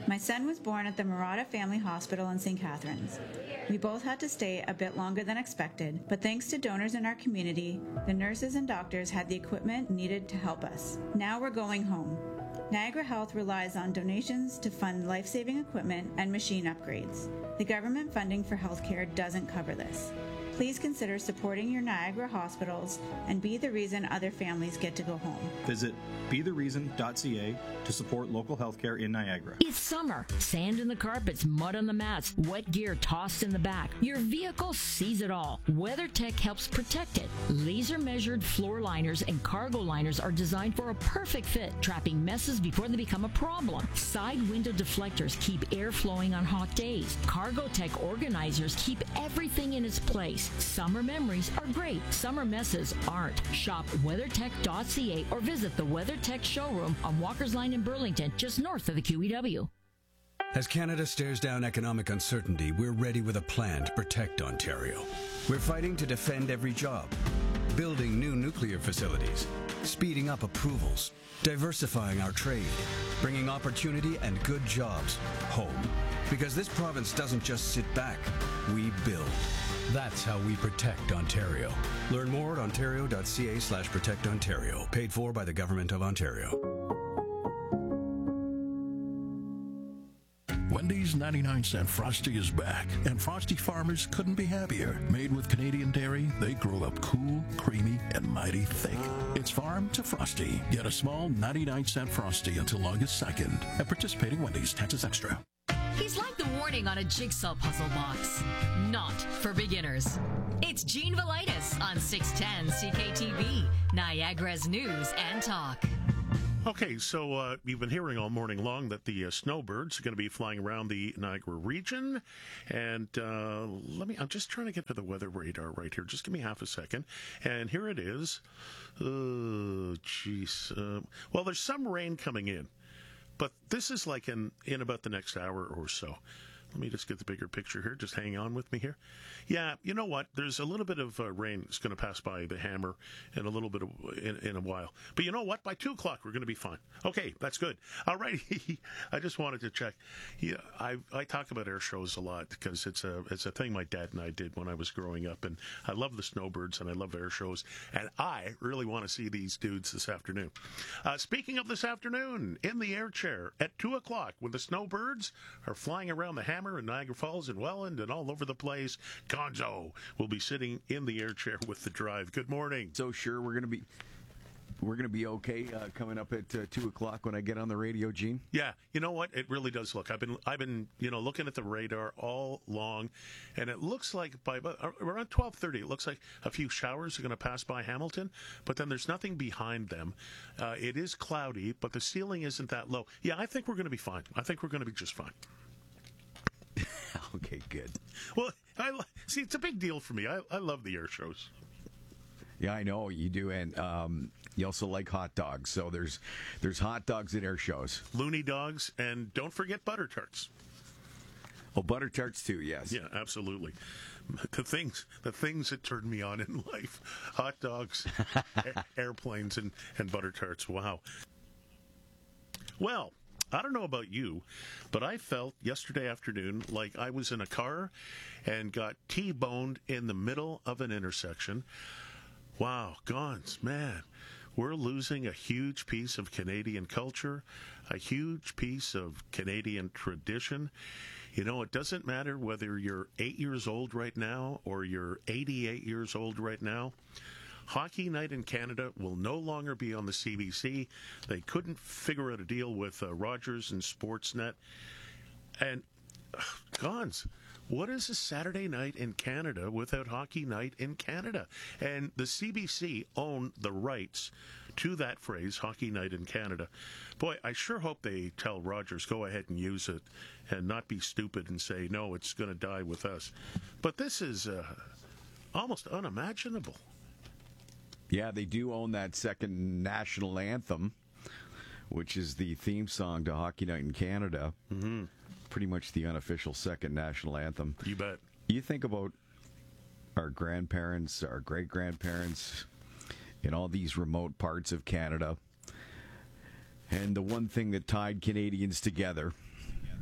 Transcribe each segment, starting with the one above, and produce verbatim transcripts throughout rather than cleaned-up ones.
My son was born at the Murata Family Hospital in Saint Catharines. We both had to stay a bit longer than expected, but thanks to donors in our community, the nurses and doctors had the equipment needed to help us. Now we're going home. Niagara Health relies on donations to fund life-saving equipment and machine upgrades. The government funding for healthcare doesn't cover this. Please consider supporting your Niagara hospitals and be the reason other families get to go home. Visit be the reason dot c a to support local healthcare in Niagara. It's summer. Sand in the carpets, mud on the mats, wet gear tossed in the back. Your vehicle sees it all. WeatherTech helps protect it. Laser-measured floor liners and cargo liners are designed for a perfect fit, trapping messes before they become a problem. Side window deflectors keep air flowing on hot days. Cargotech organizers keep everything in its place. Summer memories are great. Summer messes aren't. Shop weathertech dot c a or visit the WeatherTech showroom on Walker's Line in Burlington, just north of the Q E W. As Canada stares down economic uncertainty, we're ready with a plan to protect Ontario. We're fighting to defend every job, building new nuclear facilities, speeding up approvals, diversifying our trade, bringing opportunity and good jobs home. Because this province doesn't just sit back, we build. That's how we protect Ontario. Learn more at ontario dot c a slash protect Ontario. Paid for by the Government of Ontario. Wendy's ninety-nine cent Frosty is back, and Frosty farmers couldn't be happier. Made with Canadian dairy, they grow up cool, creamy, and mighty thick. It's farm to Frosty. Get a small ninety-nine cent Frosty until August second at participating Wendy's. Taxes extra. He's like the warning on a jigsaw puzzle box. Not for beginners. It's Gene Velitis on six ten C K T V, Niagara's News and Talk. Okay, so uh, you've been hearing all morning long that the uh, snowbirds are going to be flying around the Niagara region. And uh, let me, I'm just trying to get to the weather radar right here. Just give me half a second. And here it is. Oh, jeez. Uh, well, there's some rain coming in. But this is like in, in about the next hour or so. Let me just get the bigger picture here. Just hang on with me here. Yeah, you know what? There's a little bit of uh, rain that's going to pass by the hammer in a little bit of, in, in a while. But you know what? By two o'clock, we're going to be fine. Okay, that's good. All right. I just wanted to check. Yeah, I I talk about air shows a lot because it's a it's a thing my dad and I did when I was growing up, and I love the snowbirds and I love air shows, and I really want to see these dudes this afternoon. Uh, speaking of this afternoon, in the air chair at two o'clock, when the snowbirds are flying around the hammer in Niagara Falls and Welland and all over the place, Gonzo will be sitting in the air chair with the drive. Good morning. So sure we're going to be we're going to be okay uh, coming up at uh, two o'clock when I get on the radio, Gene? Yeah, you know what? It really does look. I've been I've been you know looking at the radar all long, and it looks like by about around twelve thirty, it looks like a few showers are going to pass by Hamilton, but then there's nothing behind them. Uh, it is cloudy, but the ceiling isn't that low. Yeah, I think we're going to be fine. I think we're going to be just fine. Okay, good. Well, I see. It's a big deal for me. I, I love the air shows. Yeah, I know you do, and um, you also like hot dogs. So there's there's hot dogs at air shows, loony dogs, and don't forget butter tarts. Oh, butter tarts too. Yes. Yeah, absolutely. The things the things that turned me on in life: hot dogs, a- airplanes, and and butter tarts. Wow. Well, I don't know about you, but I felt yesterday afternoon like I was in a car and got T-boned in the middle of an intersection. Wow, Gons, man, we're losing a huge piece of Canadian culture, a huge piece of Canadian tradition. You know, it doesn't matter whether you're eight years old right now or you're eighty-eight years old right now. Hockey Night in Canada will no longer be on the C B C. They couldn't figure out a deal with uh, Rogers and Sportsnet. And, uh, Gons, what is a Saturday night in Canada without Hockey Night in Canada? And the C B C own the rights to that phrase, Hockey Night in Canada. Boy, I sure hope they tell Rogers, go ahead and use it and not be stupid and say, no, it's going to die with us. But this is uh, almost unimaginable. Yeah, they do own that second national anthem, which is the theme song to Hockey Night in Canada. Mm-hmm. Pretty much the unofficial second national anthem. You bet. You think about our grandparents, our great-grandparents in all these remote parts of Canada, and the one thing that tied Canadians together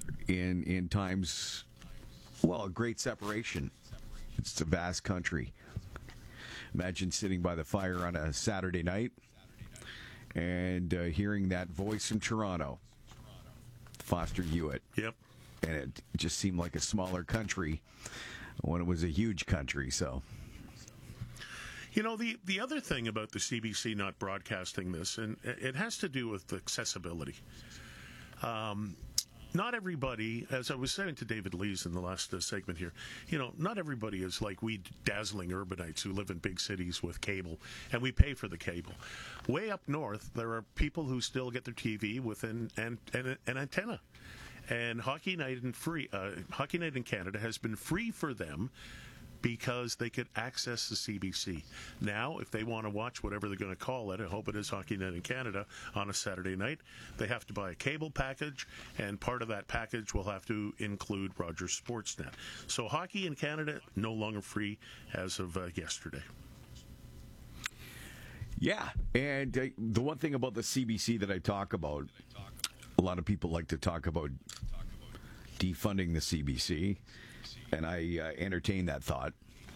in in times, well, a great separation. It's a vast country. Imagine sitting by the fire on a Saturday night and uh, hearing that voice from Toronto, Foster Hewitt. Yep. And it just seemed like a smaller country when it was a huge country, so... You know, the, the other thing about the C B C not broadcasting this, and it has to do with accessibility. Um, not everybody, as I was saying to David Lees in the last uh, segment here, you know, not everybody is like we dazzling urbanites who live in big cities with cable, and we pay for the cable. Way up north, there are people who still get their T V with an, an, an, an antenna. And Hockey Night in free, uh, Hockey Night in Canada has been free for them because they could access the C B C. Now, if they want to watch whatever they're going to call it, I hope it is Hockey Night in Canada on a Saturday night, they have to buy a cable package, and part of that package will have to include Rogers Sportsnet. So Hockey in Canada, no longer free as of uh, yesterday. Yeah, and uh, the one thing about the C B C that I talk about, a lot of people like to talk about defunding the C B C, and I uh, entertain that thought.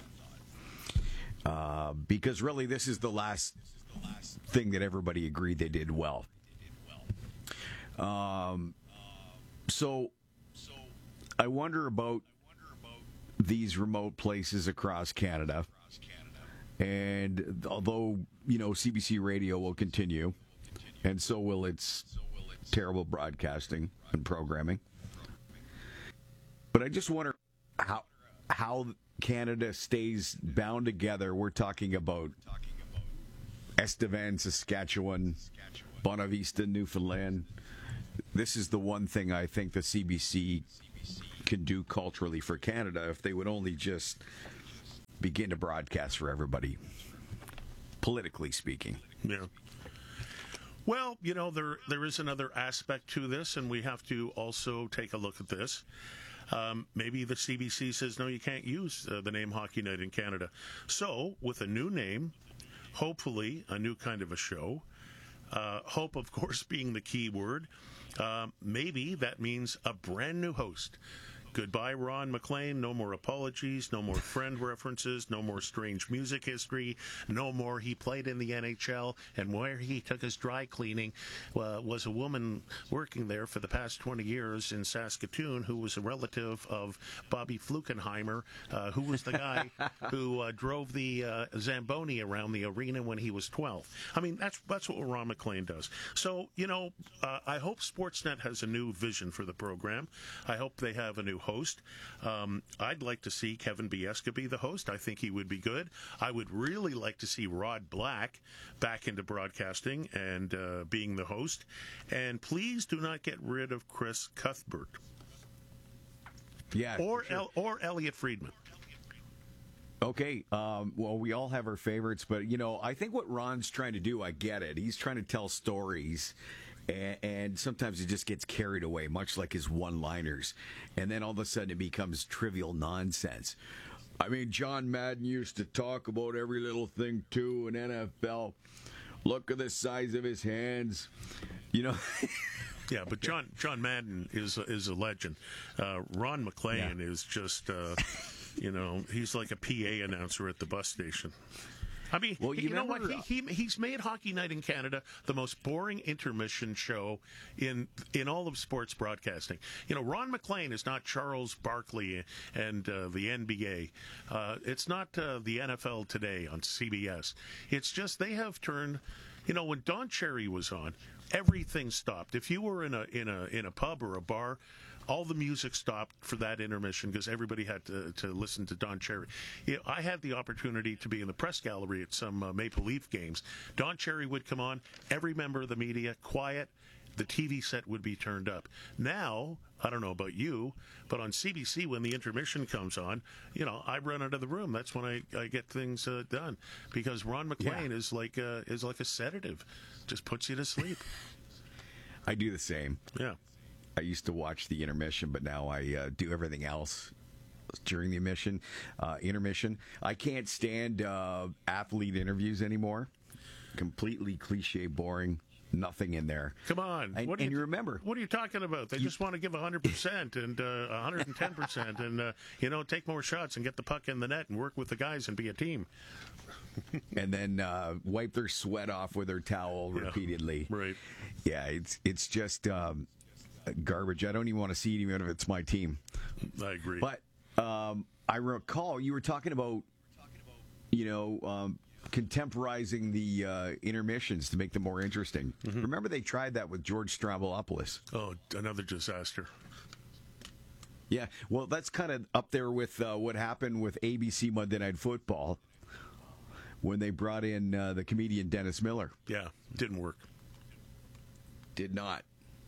Uh, because really, this is the last thing that everybody agreed they did well. Um, so I wonder about these remote places across Canada. And although, you know, C B C Radio will continue, and so will its terrible broadcasting and programming. But I just wonder how how Canada stays bound together. We're talking about Estevan, Saskatchewan, Bonavista, Newfoundland. This is the one thing I think the C B C can do culturally for Canada if they would only just begin to broadcast for everybody, politically speaking. Yeah. Well, you know, there there is another aspect to this, and we have to also take a look at this. Um, maybe the C B C says, no, you can't use uh, the name Hockey Night in Canada. So, with a new name, hopefully a new kind of a show, uh, hope, of course, being the key word, uh, maybe that means a brand new host. Goodbye, Ron MacLean. No more apologies. No more friend references. No more strange music history. No more he played in the N H L, and where he took his dry cleaning uh, was a woman working there for the past twenty years in Saskatoon who was a relative of Bobby Flukenheimer, uh, who was the guy who uh, drove the uh, Zamboni around the arena when he was twelve. I mean, that's that's what Ron MacLean does. So, you know, uh, I hope Sportsnet has a new vision for the program. I hope they have a new host. Um, I'd like to see Kevin Biesca be the host. I think he would be good. I would really like to see Rod Black back into broadcasting and uh, being the host. And please do not get rid of Chris Cuthbert. Yeah. Or sure. El- or Elliot Friedman. Okay, um, well, we all have our favorites, but, you know, I think what Ron's trying to do, I get it. He's trying to tell stories, and, and sometimes he just gets carried away, much like his one-liners, and then all of a sudden it becomes trivial nonsense. I mean, John Madden used to talk about every little thing, too, in N F L. Look at the size of his hands. You know... Yeah, but John John Madden is is a legend. Uh, Ron MacLean yeah. is just, uh, you know, he's like a P A announcer at the bus station. I mean, well, you, you know what? He, he he's made Hockey Night in Canada the most boring intermission show in in all of sports broadcasting. You know, Ron MacLean is not Charles Barkley and uh, the N B A. Uh, it's not uh, the N F L Today on C B S. It's just they have turned. You know, when Don Cherry was on, everything stopped. If you were in a in a in a pub or a bar, all the music stopped for that intermission because everybody had to, to listen to Don Cherry. You know, I had the opportunity to be in the press gallery at some uh, Maple Leaf games. Don Cherry would come on, every member of the media, quiet, the T V set would be turned up. Now, I don't know about you, but on C B C, when the intermission comes on, you know, I run out of the room. That's when I, I get things uh, done because Ron MacLean yeah. is like a, is like a sedative, just puts you to sleep. I do the same. Yeah. I used to watch the intermission, but now I uh, do everything else during the emission, uh, intermission. I can't stand uh, athlete interviews anymore. Completely cliche, boring. nothing in there. Come on. And, what do and you, you remember. What are you talking about? They You- just want to give one hundred percent and uh, one hundred ten percent and, uh, you know, take more shots and get the puck in the net and work with the guys and be a team. And then uh, wipe their sweat off with their towel Yeah. repeatedly. Right. Yeah, it's it's just um, garbage. I don't even want to see it even if it's my team. I agree. But um, I recall you were talking about, you know, um, contemporizing the uh, intermissions to make them more interesting. Mm-hmm. Remember they tried that with George Stroumboulopoulos. Oh, another disaster. Yeah, well, that's kind of up there with uh, what happened with A B C Monday Night Football when they brought in uh, the comedian Dennis Miller. Yeah, didn't work. Did not.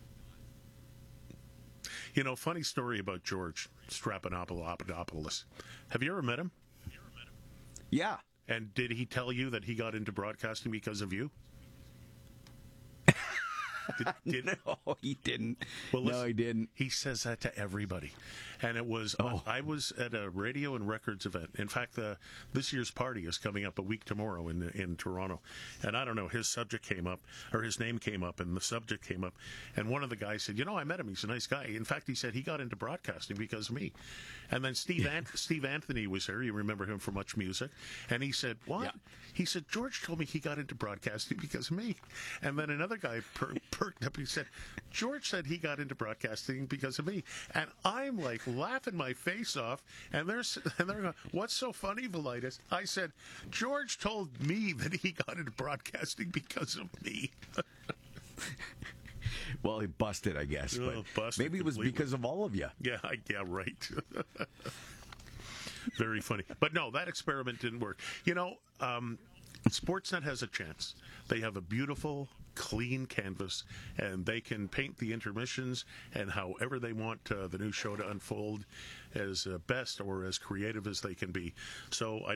You know, funny story about George Strappanopoulos. Have you ever met him? Yeah. And did he tell you that he got into broadcasting because of you? Did, did, No, he didn't. Well, no, listen, he didn't. He says that to everybody. And it was, Oh. I was at a radio and records event. In fact, the, this year's party is coming up a week tomorrow in in Toronto. And I don't know, his subject came up, or his name came up, and the subject came up. And one of the guys said, you know, I met him. He's a nice guy. In fact, he said he got into broadcasting because of me. And then Steve, Ant- Steve Anthony was there. You remember him from Much Music. And he said, what? Yeah. He said, George told me he got into broadcasting because of me. And then another guy per- perked up. He said, George said he got into broadcasting because of me. And I'm like laughing my face off. And they're, s- and they're going, what's so funny, Velitis? I said, George told me that he got into broadcasting because of me. Well, he busted, I guess. Oh, But busted maybe it was completely. because of all of you. Yeah, I, yeah, right. Very funny. But no, that experiment didn't work. You know, um, Sportsnet has a chance. They have a beautiful, clean canvas, and they can paint the intermissions and however they want uh, the new show to unfold as uh, best or as creative as they can be. So I